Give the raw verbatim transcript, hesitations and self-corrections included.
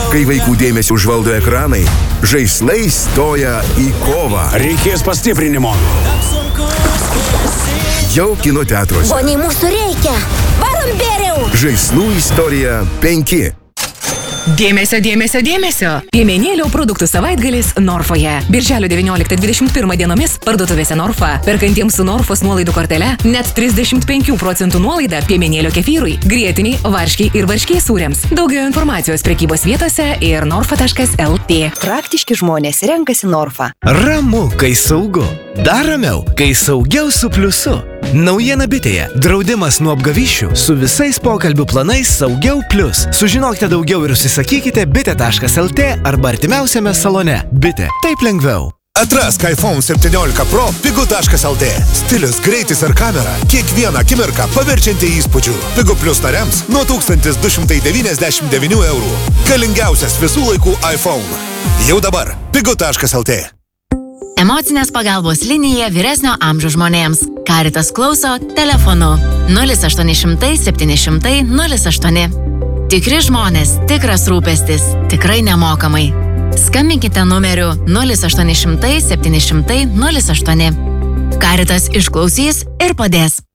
Kai vaikų dėmesį užvaldo ekranai, žaislai stoja į kovą. Reikės pastiprinimo. Jau kino teatruose. O nei mūsų reikia. Varom bėriau. Žaislų istorija penki. Dėmesio, dėmesio, dėmesio. Piemenėlio produktų savaitgalis Norfoje. Birželio devynioliktą dvidešimt pirmą dienomis parduotuvėse Norfa. Perkantiems su Norfos nuolaidų kortele net trisdešimt penkių procentų nuolaida piemenėlio kefyrui, grietiniai, varškiai ir varškiai sūriams. Daugiau informacijos prekybos vietose ir norfa taškas el tė. Praktiški žmonės renkasi Norfa. Ramu, kai saugu. Dar ramiau, kai saugiau su pliusu. Naujiena bitėje. Draudimas nuo apgavyščių su visais pokalbių planais Saugiau Plius. Sužinokite daugiau ir užsisakykite bitė taškas el tė arba artimiausiame salone. Bitė. Taip lengviau. Atrask iPhone septyniolika Pro pigu taškas el tė. Stilius, greitis ir kamera kiekvieną akimirką paverčianti įspūdžių. Pigu Plus nariams nuo tūkstantis du šimtai devyniasdešimt devynių eurų. Galingiausias visų laikų iPhone. Jau dabar. pigu taškas el tė. Emocinės pagalbos linija vyresnio amžiaus žmonėms. Caritas klauso telefonu nulis aštuoni šimtai septyni šimtai nulis aštuoni. Tikri žmonės, tikras rūpestis, tikrai nemokamai. Skambinkite numeriu nulis aštuoni šimtai septyni šimtai nulis aštuoni. Caritas išklausys ir padės.